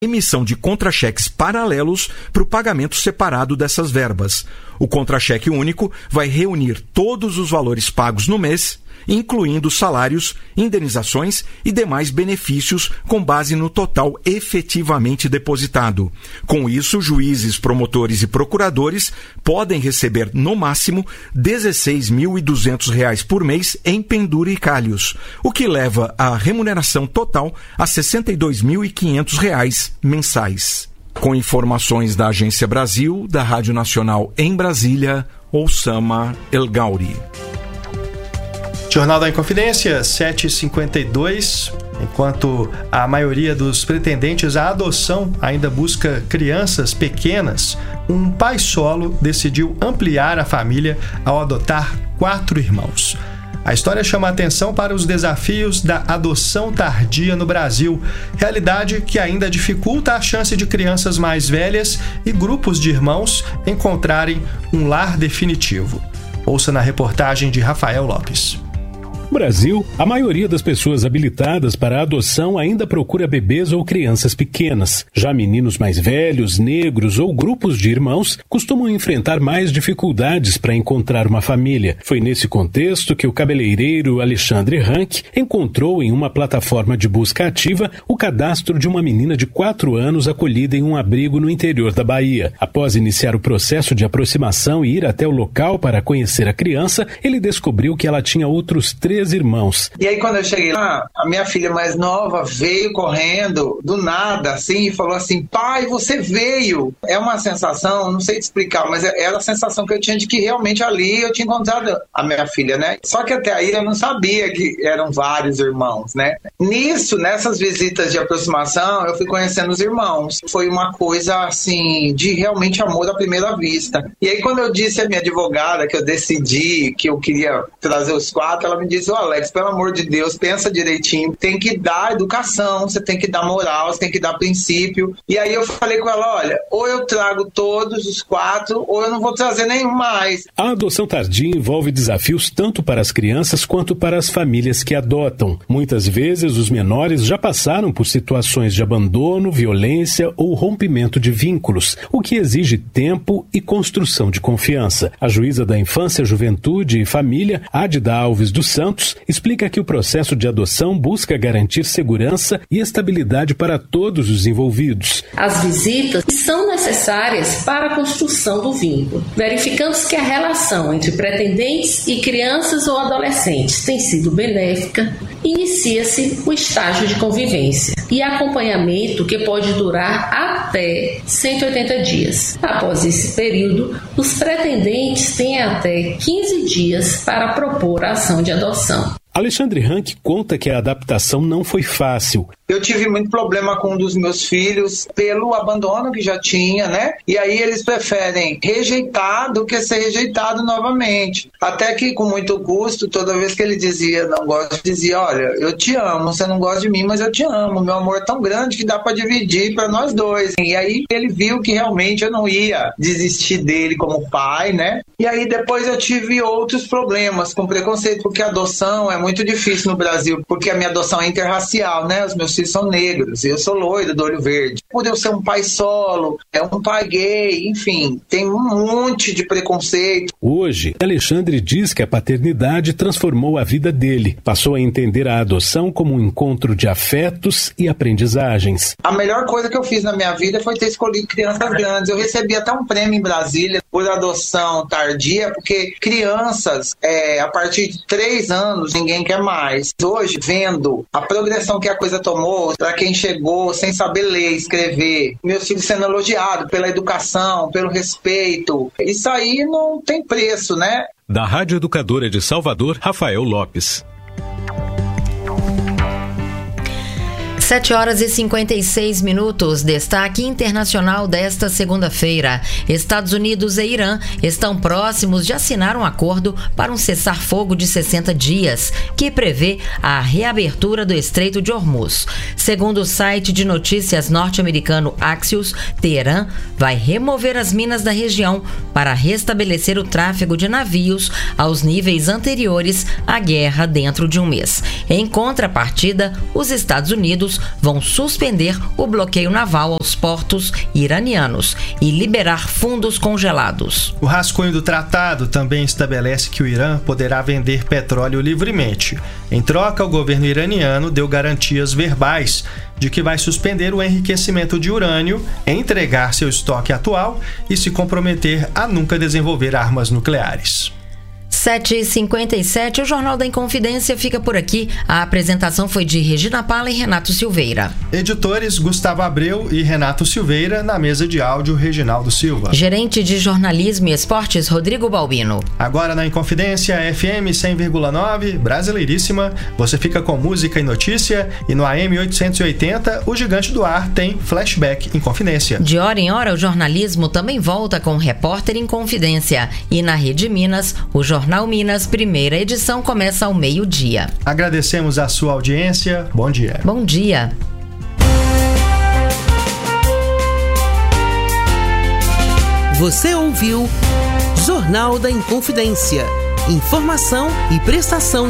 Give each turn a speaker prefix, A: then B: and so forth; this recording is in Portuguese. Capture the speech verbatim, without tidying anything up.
A: emissão de contra-cheques paralelos para o pagamento separado dessas verbas. O contra-cheque único vai reunir todos os valores pagos no mês, incluindo salários, indenizações e demais benefícios com base no total efetivamente depositado. Com isso, juízes, promotores e procuradores podem receber, no máximo, dezesseis mil e duzentos reais por mês em penduricalhos, o que leva a remuneração total a sessenta e dois mil e quinhentos reais mensais. Com informações da Agência Brasil, da Rádio Nacional em Brasília, Oussama El Gauri.
B: Jornal da Inconfidência, sete e cinquenta e dois. Enquanto a maioria dos pretendentes à adoção ainda busca crianças pequenas, um pai solo decidiu ampliar a família ao adotar quatro irmãos. A história chama a atenção para os desafios da adoção tardia no Brasil, realidade que ainda dificulta a chance de crianças mais velhas e grupos de irmãos encontrarem um lar definitivo. Ouça na reportagem de Rafael Lopes.
C: No Brasil, a maioria das pessoas habilitadas para a adoção ainda procura bebês ou crianças pequenas. Já meninos mais velhos, negros ou grupos de irmãos costumam enfrentar mais dificuldades para encontrar uma família. Foi nesse contexto que o cabeleireiro Alexandre Rank encontrou em uma plataforma de busca ativa o cadastro de uma menina de quatro anos acolhida em um abrigo no interior da Bahia. Após iniciar o processo de aproximação e ir até o local para conhecer a criança, ele descobriu que ela tinha outros três irmãos.
D: E aí quando eu cheguei lá, a minha filha mais nova veio correndo do nada assim e falou assim: pai, você veio. É uma sensação, não sei te explicar, mas era a sensação que eu tinha de que realmente ali eu tinha encontrado a minha filha, né? Só que até aí eu não sabia que eram vários irmãos, né? Nisso, nessas visitas de aproximação, eu fui conhecendo os irmãos. Foi uma coisa assim de realmente amor à primeira vista. E aí quando eu disse à minha advogada que eu decidi que eu queria trazer os quatro, ela me disse: ô Alex, pelo amor de Deus, pensa direitinho, tem que dar educação, você tem que dar moral, você tem que dar princípio. E aí eu falei com ela: olha, ou eu trago todos os quatro, ou eu não vou trazer nenhum mais.
C: A adoção tardia envolve desafios tanto para as crianças quanto para as famílias que adotam. Muitas vezes os menores já passaram por situações de abandono, violência ou rompimento de vínculos, o que exige tempo e construção de confiança. A juíza da Infância, Juventude e Família, Adida Alves dos Santos, explica que o processo de adoção busca garantir segurança e estabilidade para todos os envolvidos.
E: As visitas são necessárias para a construção do vínculo, verificando-se que a relação entre pretendentes e crianças ou adolescentes tem sido benéfica, inicia-se o estágio de convivência e acompanhamento que pode durar até cento e oitenta dias. Após esse período, os pretendentes têm até quinze dias para propor a ação de adoção.
C: Alexandre Rank conta que a adaptação não foi fácil.
D: Eu tive muito problema com um dos meus filhos pelo abandono que já tinha, né? E aí eles preferem rejeitar do que ser rejeitado novamente. Até que com muito custo, toda vez que ele dizia não gosto, dizia: olha, eu te amo, você não gosta de mim, mas eu te amo. Meu amor é tão grande que dá para dividir para nós dois. E aí ele viu que realmente eu não ia desistir dele como pai, né? E aí depois eu tive outros problemas com preconceito, porque a adoção é muito difícil no Brasil, porque a minha adoção é interracial, né? Os meus filhos são negros, eu sou loiro, do olho verde. Por eu ser um pai solo, é um pai gay, enfim, tem um monte de preconceito.
C: Hoje, Alexandre diz que a paternidade transformou a vida dele. Passou a entender a adoção como um encontro de afetos e aprendizagens.
D: A melhor coisa que eu fiz na minha vida foi ter escolhido crianças grandes. Eu recebi até um prêmio em Brasília por adoção tardia, porque crianças, é, a partir de três anos, ninguém quer mais. Hoje, vendo a progressão que a coisa tomou, para quem chegou sem saber ler, escrever, meus filhos sendo elogiados pela educação, pelo respeito, isso aí não tem preço, né?
C: Da Rádio Educadora de Salvador, Rafael Lopes.
F: sete horas e cinquenta e seis minutos. Destaque internacional desta segunda-feira. Estados Unidos e Irã estão próximos de assinar um acordo para um cessar-fogo de sessenta dias, que prevê a reabertura do Estreito de Hormuz. Segundo o site de notícias norte-americano Axios, Teherã vai remover as minas da região para restabelecer o tráfego de navios aos níveis anteriores à guerra dentro de um mês. Em contrapartida, os Estados Unidos vão suspender o bloqueio naval aos portos iranianos e liberar fundos congelados.
B: O rascunho do tratado também estabelece que o Irã poderá vender petróleo livremente. Em troca, o governo iraniano deu garantias verbais de que vai suspender o enriquecimento de urânio, entregar seu estoque atual e se comprometer a nunca desenvolver armas nucleares.
F: sete e cinquenta e sete, o Jornal da Inconfidência fica por aqui. A apresentação foi de Regina Pala e Renato Silveira.
B: Editores Gustavo Abreu e Renato Silveira, na mesa de áudio Reginaldo Silva.
F: Gerente de Jornalismo e Esportes Rodrigo Balbino.
B: Agora na Inconfidência, F M cem vírgula nove, Brasileiríssima, você fica com música e notícia, e no A M oitocentos e oitenta, o Gigante do Ar tem Flashback Inconfidência.
F: De hora em hora, o jornalismo também volta com Repórter Inconfidência. E na Rede Minas, o Jornal Minas, primeira edição, começa ao meio-dia.
B: Agradecemos a sua audiência. Bom dia.
F: Bom dia.
G: Você ouviu Jornal da Inconfidência. Informação e prestação